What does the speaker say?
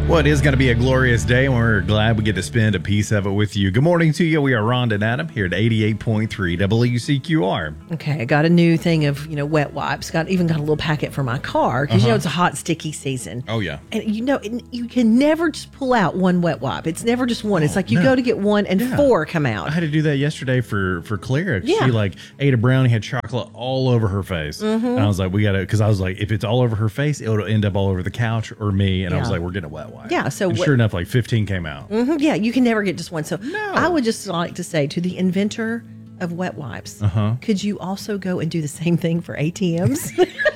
Well, it is going to be a glorious day, and we're glad we get to spend a piece of it with you. Good morning to you. We are Rhonda and Adam here at 88.3 WCQR. Okay, I got a new thing of, wet wipes. Even got a little packet for my car because, it's a hot, sticky season. Oh, yeah. And, you can never just pull out one wet wipe. It's never just one. It's like you go to get one and four come out. I had to do that yesterday for Clara. Yeah. She ate a brownie, had chocolate all over her face. And I was like, we got to, because I was like, if it's all over her face, it'll end up all over the couch or me. And I was like, we're getting a wet wipe. Yeah, so and sure enough, 15 came out. Yeah, you can never get just one. So I would just like to say to the inventor of wet wipes, could you also go and do the same thing for ATMs?